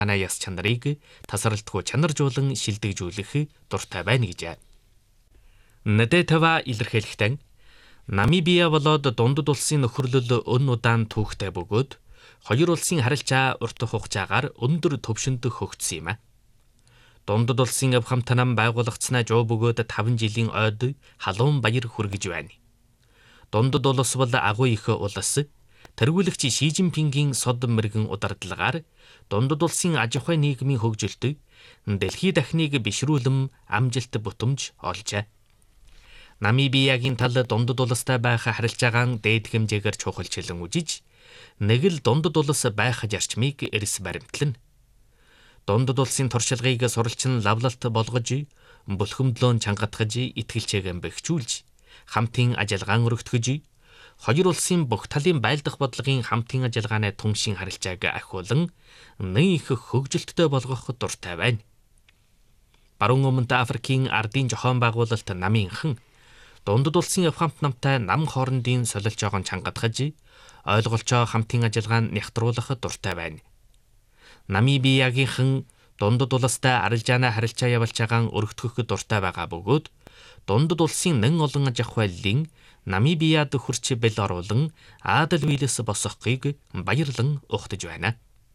яс чанарыг тасралтгүй чанаржуулан шилдэгжүүлэх дуртай байна гэж. Надетава илэрхийлэхдээ Намибия болоод дундад улсын нөхөрлөл өн удаан түүхтэй бөгөөд хоёр улсын харилцаа урт хугацаагаар өндөр төвшөнд хөгжсөн юм. Дундад улсын авхамтнам байгуулагдсанаа жоо бөгөөд 5 жилийн ойд халуун баяр хүргэж байна. Дундад улс бол агуу их улс. Тэргүүлэгч Ши Жинпингийн сод мэргэн удирдлагаар дундад улсын аж ахуй нийгмийн хөгжилд дэлхий дахныг бишрүүлэн амжилт бутамж олжээ. Намибиягийн тал дундад улстай байх харилцаагаан дээд хэмжээгээр чухалчлан үжиж, нэг л дундад улс байх зарчмыг эрс баримтлана. Дундад улсын туршлагыг суралцсан лавлалт болгож, бүлхэмдлөөн чангатгаж, итгэлчээгээ бэхжүүлж, хамтын ажиллагаан өргөтгөж, хоёр улсын бүх талын байлдах бодлогын хамтын ажиллагааны түншин харилцааг ахиулан нэг их хөгжилттэй болгох дуртай байна. Баруун өмнөд Африкийн ардын зохион байгуулалт намынхан дундад улсын авхамт намтай нам хоорондын солилж жоогон чангатгаж, ойлголцоо хамтын ажиллагаанд нягтруулах дуртай байна. Намибиягийнхан дундад улстай арилжаана харилцаа явуулж байгаа өргөтгөх дуртай байгаа бөгөөд дундад улсын нэн олон аж ахуйлын Намибияд хурц бэл оруулан Аадал вийлэс босгохыг баярлан ухтаж байна.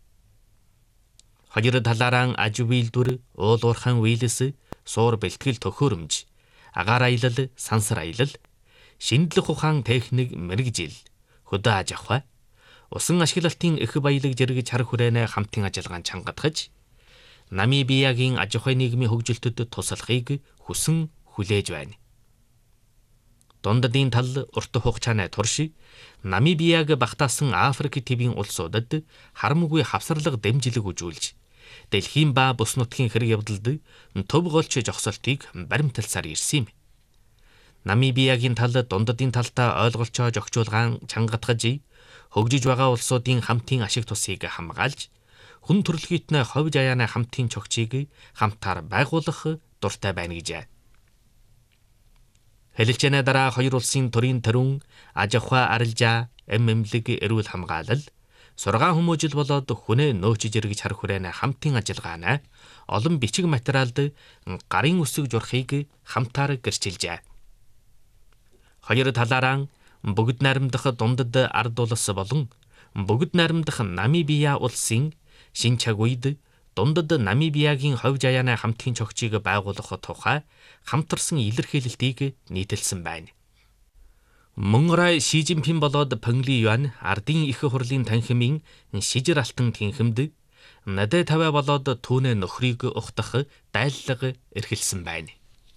Хоёр талаараа аж үйлдвэр, уул уурхайн вийлэс, суур бэлтгэл төхөөрөмж, агаар аялал, сансар аялал, шинжлэх ухаан техник мэрэгжил, хөдөө аж ахуй, усан ашиглалтын их баялаг зэрэг чар хүрээнэ хамтын ажиллагаанд чангатгаж, Намибиягийн аж ахуй нийгмийн хөгжилтөд туслахыг хүсэн хүлээж байна. Дундадын тал урт хугацааны турш Намибияг багтаасан Африк твийн улсуудад харамгүй хавсарлага дэмжлэг үзүүлж, дэлхийн ба бүс нутгийн хэрэг явдалд төв голч зогсолтыг баримталсаар ирсэн юм. Намибиягийн тал дундадын талтай ойлголцоо зохицуулгаан чангатгаж, хөгжиж байгаа улсуудын хамтын ашиг тусыг хамгаалж, хүн төрөлхийнэ ховж аяаны хамтын чогчийг хамтаар байгуулах дуртай байна гэж. Хэлэлцэнэ дараа хоёр улсын төрийн төрүн, аж ахуй арилжаа, эмэмлэг, эрүүл хамгаалал, сургаан хүмүүжил болоод хүнээ нөөцж эргэж хар хүрээнэ хамтын ажиллагаанаа олон бичиг материалд гарын үсэг журахыг хамтаар гэрчилжээ. Хоёр талаараа бүгд найрамдах дундад ард улс болон бүгд найрамдах Намибия улсын шин цаг үед дундад Намибиягийн ховж аяаны хамтын чогчийг байгуулах тухай хамтарсан илэрхийлэлтийг нийтэлсэн байна. Мөн Ши Жинпин болоод Пэнли Юань ардын их хурлын танхимын шижир алтан тэнхимд Надетава болоод түүнээ нөхрийг ухтах дайллага эрхэлсэн байна.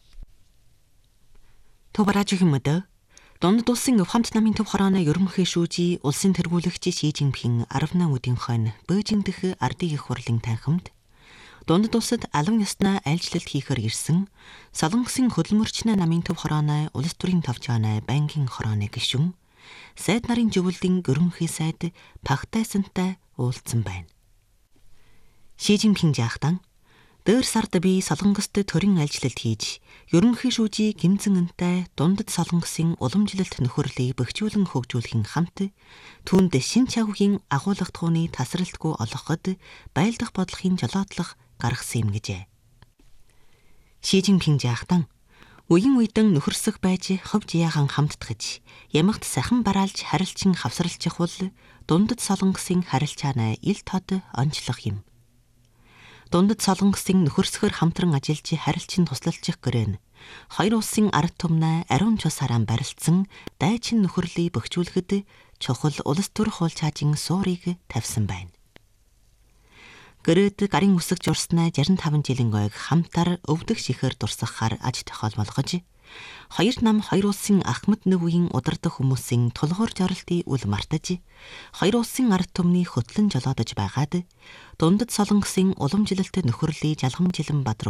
Төвраажихмэд дундад улсын авхамт намын төв хорооны ерөнхий шүүжий улсын тэргүүлэгч Ши Жинпин 18 өдрийн хойно Бээжин дэх ардын их хурлын танхимд дундад улсад алан ёсноо айлчлалт хийхээр ирсэн Солонгосын хөдөлмөрчнө намын төв хорооны улс төрийн тавчааны банкын хорооны гишүүн сайд нарын зөвлөлийн ерөнхий сайд Пак Тайсантай уулзсан байна. Ши Жинпин жаахтан дээр сард би Солонгост төрийн айлчлалт хийж ерөнхий шүүжий гимзэн энтэй дундад Солонгосын уламжлалт нөхөрлөгийг бэхжүүлэн хөгжүүлэхийн хамт түүнд шин чавгийн агуулгатгууны тасралтгүй олгоход байлдах бодлогын жолоодлого гаргасан юм гэжээ. Ши Жинпин жаахтан үеийн үедэн нөхөрсөх байж ховж яахан хамтдагж ямагт сахан бараалж харилцан хавсралчих бол дундад Солонгосын харилцааны ил тод онцлох юм. Дундад Солонгосын нөхөрсгөр хамтран ажиллаж харилцан туслалчих гэрэн хоёр улсын ард түмнээ ариун цус хараан барилцсан дайчин нөхөрлөгийг бөхжүүлэхэд чухал улс төр хуул цаажин суурийг тавьсан байна. Гэрээд гарын үсэг журснаа 65 жилийн ойг хамтар өвдөх шихээр дурсахаар аж тохиол болгож хоёр нам хоёр улсын ахмад нүвийн удирдах хүмүүсийн тулгуур жоролтын үл мартаж хоёр улсын ард түмний хөтлөн жолоодож байгаад дундад Солонгосын уламжлалт нөхөрлөлийн жалгамжилан бадруу